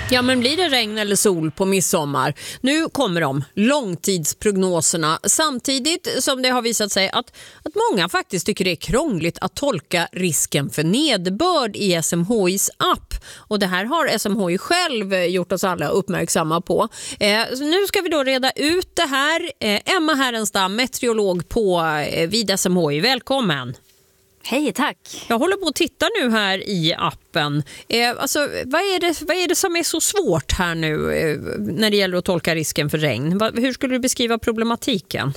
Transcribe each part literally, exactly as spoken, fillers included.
Ja, men blir det regn eller sol på midsommar? Nu kommer de, långtidsprognoserna, samtidigt som det har visat sig att, att många faktiskt tycker det är krångligt att tolka risken för nederbörd i S M H I:s app. Och det här har S M H I själv gjort oss alla uppmärksamma på. Eh, så nu ska vi då reda ut det här. Eh, Emma Härenstam, meteorolog på eh, vid S M H I, välkommen! Hej, tack. Jag håller på att titta nu här i appen. Eh, alltså, vad, är det, vad är det som är så svårt här nu eh, när det gäller att tolka risken för regn? Va, hur skulle du beskriva problematiken?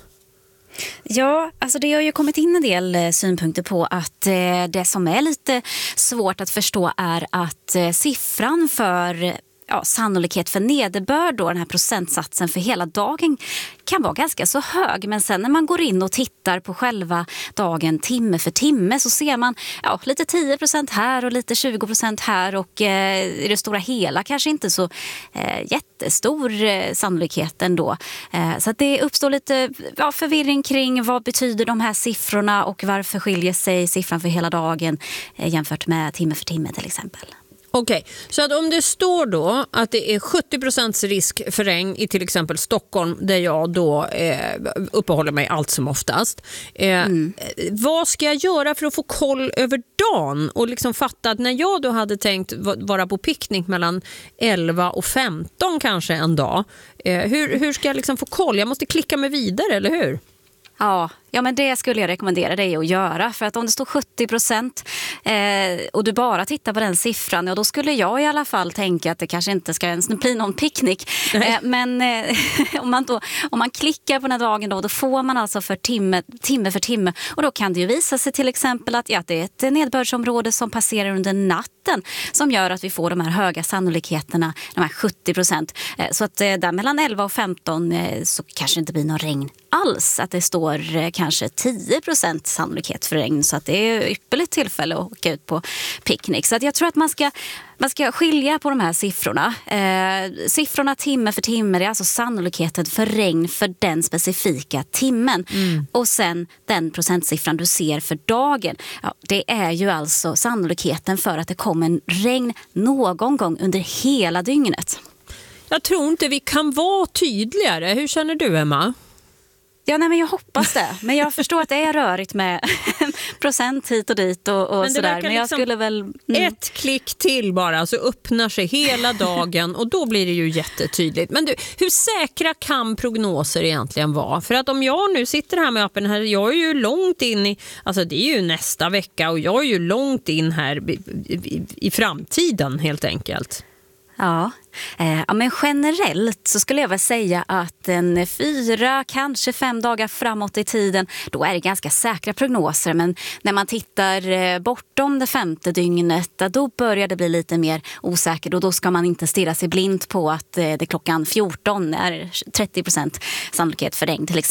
Ja, alltså det har ju kommit in en del eh, synpunkter på att eh, det som är lite svårt att förstå är att eh, siffran för ja, sannolikhet för nederbörd, då, den här procentsatsen för hela dagen, kan vara ganska så hög. Men sen när man går in och tittar på själva dagen timme för timme så ser man ja, lite tio procent här och lite tjugo procent här, och eh, i det stora hela kanske inte så eh, jättestor eh, sannolikhet ändå. Eh, så att det uppstår lite ja, förvirring kring vad betyder de här siffrorna och varför skiljer sig siffran för hela dagen eh, jämfört med timme för timme till exempel. Okej, okay, så att om det står då att det är sjuttio procent risk för regn i till exempel Stockholm, där jag då eh, uppehåller mig allt som oftast. Eh, mm. Vad ska jag göra för att få koll över dagen och liksom fatta att när jag då hade tänkt vara på picknick mellan elva och femton kanske en dag, eh, hur, hur ska jag liksom få koll? Jag måste klicka mig vidare, eller hur? Ja, ja, men det skulle jag rekommendera dig att göra. För att om det står sjuttio procent eh, och du bara tittar på den siffran, ja, då skulle jag i alla fall tänka att det kanske inte ska ens bli någon picknick. Eh, men eh, om, man då, om man klickar på den här dagen då, då får man alltså för timme, timme för timme. Och då kan det ju visa sig till exempel att, ja, att det är ett nedbördsområde som passerar under natten som gör att vi får de här höga sannolikheterna, de här sjuttio procent. Eh, så att eh, där mellan elva och femton eh, så kanske det inte blir någon regn alls. Att det står eh, kanske tio procent sannolikhet för regn, så att det är ypperligt tillfälle att åka ut på picknick. Så att jag tror att man ska, man ska skilja på de här siffrorna. Eh, siffrorna timme för timme, det är alltså sannolikheten för regn för den specifika timmen. Mm. Och sen den procentsiffran du ser för dagen, ja, det är ju alltså sannolikheten för att det kommer en regn någon gång under hela dygnet. Jag tror inte vi kan vara tydligare. Hur känner du, Emma? Ja, nej, men jag hoppas det. Men jag förstår att det är rörigt med procent hit och dit och, och men sådär. Men jag liksom skulle väl... Mm. Ett klick till bara så öppnar sig hela dagen och då blir det ju jättetydligt. Men du, hur säkra kan prognoser egentligen vara? För att om jag nu sitter här med appen här, jag är ju långt in i, alltså det är ju nästa vecka och jag är ju långt in här i, i, i framtiden helt enkelt. Ja. Eh, ja, men generellt så skulle jag väl säga att en fyra, kanske fem dagar framåt i tiden, då är det ganska säkra prognoser. Men när man tittar eh, bortom det femte dygnet, då börjar det bli lite mer osäkert. Och då ska man inte stirra sig blind på att eh, det klockan fjorton är trettio procent sannolikhet för regn till exempel.